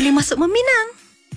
boleh masuk meminang.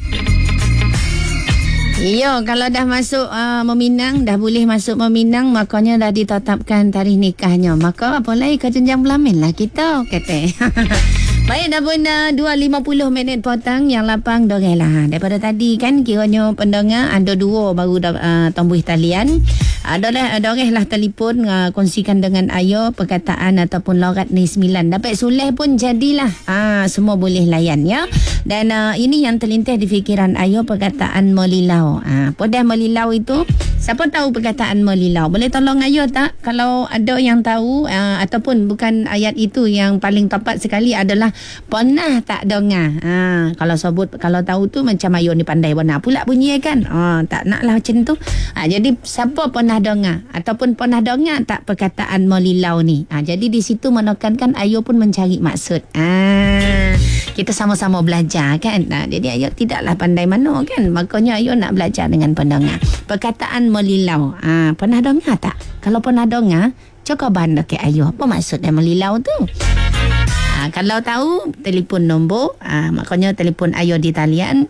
Ya, kalau dah masuk meminang, dah boleh masuk meminang, makanya dah ditetapkan tarikh nikahnya. Maka apa lagi ke jenjang pelamin lah kita, kata. Baik, dah pun 2.50 minit potong yang lapang dorang lah. Daripada tadi kan kiranya pendengar ada 2 baru tombuh talian. Dorang lah telefon kongsikan dengan Ayo perkataan ataupun logat ni 9. Dapat sulih pun jadilah. Semua boleh layan ya. Dan ini yang terlintas di fikiran Ayo perkataan melilau. Podah melilau itu, siapa tahu perkataan melilau? Boleh tolong Ayo tak? Kalau ada yang tahu ataupun bukan ayat itu yang paling tepat sekali adalah pernah tak dengar. Kalau tahu tu macam Ayo ni pandai benar pula bunyi kan. Tak naklah macam tu. Jadi siapa pernah dengar ataupun pernah dengar tak perkataan melilau ni? Jadi di situ menekankan Ayo pun mencari maksud. Kita sama-sama belajar kan. Jadi Ayo tidaklah pandai mana kan. Makanya Ayo nak belajar dengan pendengar. Perkataan melilau. Pernah dengar tak? Kalau pernah dengar, cuba bandar ke Ayo. Apa maksud dia melilau tu? Kalau tahu, telefon nombor. Makanya telefon Ayo di talian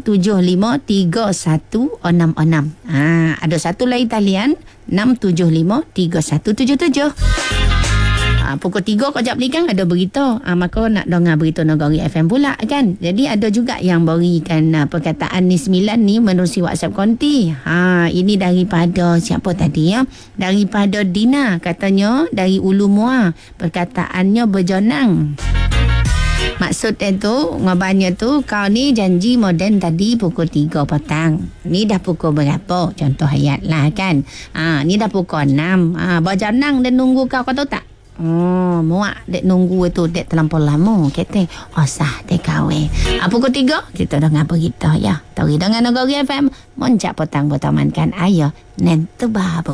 6753166. Ada satu lagi talian 6753177. Pukul 3 kau jap belikan ada berita. Maka nak dengar berita Negeri FM pula kan. Jadi ada juga yang berikan perkataan ni 9 ni menerusi WhatsApp konti. Ini daripada siapa tadi ya? Daripada Dina, katanya dari Ulu Muar. Perkataannya berjonang. Maksud dia tu, ngabarnya tu, kau ni janji moden tadi pukul 3 petang. Ni dah pukul berapa? Contoh ayat lah kan. Ni dah pukul 6. Berjonang dan nunggu kau tahu tak? Muak dek nunggu itu dek terlampau lama. Kata sah dek kahwin. Pukul 3 kita dengar berita ya. Tahu dengan Negeri FM. Moncak petang bertemankan Ayah. Nentu bahabu.